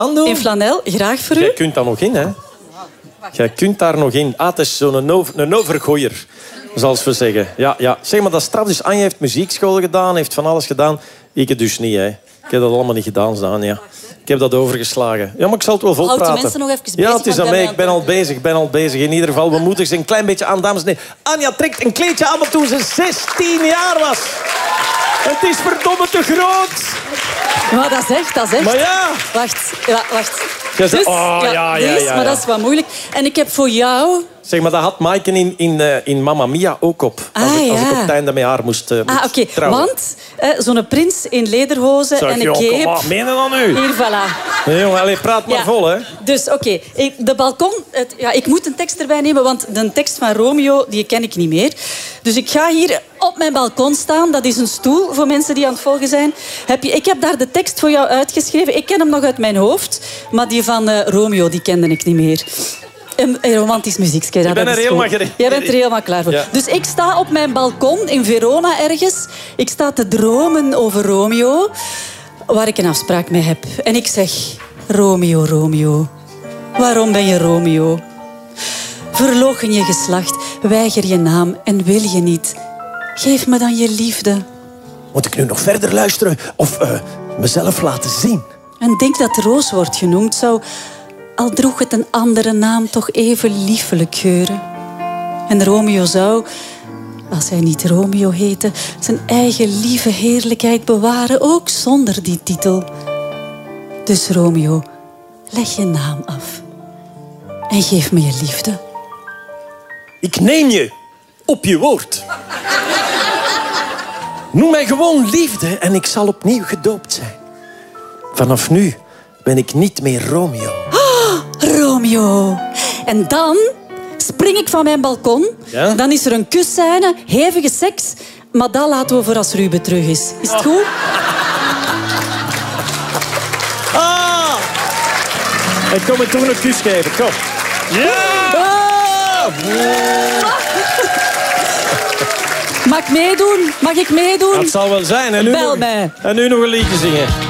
Aandoen. In flanel, graag voor Jij u. kunt daar nog in, hè? Jij kunt daar nog in. Het is een overgooier, zoals we zeggen. Ja, ja. Zeg maar, dat is straf. Dus Anja heeft muziekschool gedaan, heeft van alles gedaan. Ik het dus niet, hè. Ik heb dat allemaal niet gedaan, Daan, ja. Ik heb dat overgeslagen. Ja, maar ik zal het wel volpraten. Houd de mensen nog even bezig. Ja, het is aan mij. Ik ben al bezig. In ieder geval, we moedigen ze een klein beetje aan, dames en heren. Anja trekt een kleedje aan toen ze 16 jaar was. Het is verdomme te groot. Maar dat is echt. Maar ja. Wacht. Jij zegt, Maar dat is wat moeilijk. En ik heb voor jou... Zeg maar, dat had Maaike in Mamma Mia ook op. Als ik op het einde met haar moest oké. trouwen. Want zo'n prins in lederhozen Zeg, en een joh, cape... kom maar, meen je dan nu? Hier, voilà. Nee, jongen, allez, praat maar vol, hè. Dus, oké. De balkon... ik moet een tekst erbij nemen, want de tekst van Romeo die ken ik niet meer. Dus ik ga hier op mijn balkon staan. Dat is een stoel voor mensen die aan het volgen zijn. Ik heb daar de tekst voor jou uitgeschreven. Ik ken hem nog uit mijn hoofd. Maar die van Romeo, die kende ik niet meer. Een romantisch muziekje. Jij bent er helemaal klaar voor. Ja. Dus ik sta op mijn balkon in Verona ergens. Ik sta te dromen over Romeo, waar ik een afspraak mee heb. En ik zeg, Romeo, Romeo, waarom ben je Romeo? Verloochen je geslacht, weiger je naam en wil je niet. Geef me dan je liefde. Moet ik nu nog verder luisteren of mezelf laten zien? En denk dat Roos wordt genoemd, zou... al droeg het een andere naam, toch even liefelijk geuren. En Romeo zou, als hij niet Romeo heette, zijn eigen lieve heerlijkheid bewaren, ook zonder die titel. Dus Romeo, leg je naam af en geef me je liefde. Ik neem je op je woord. Noem mij gewoon liefde en ik zal opnieuw gedoopt zijn. Vanaf nu ben ik niet meer Romeo. Romeo. En dan spring ik van mijn balkon. Ja? Dan is er een kusscène, hevige seks. Maar dat laten we voor als Ruben terug is. Is het goed? Ah! Ik kom me toch een kus geven, kom. Ja! Mag ik meedoen? Dat zal wel zijn. En nu Bel nog, mij. En nu nog een liedje zingen.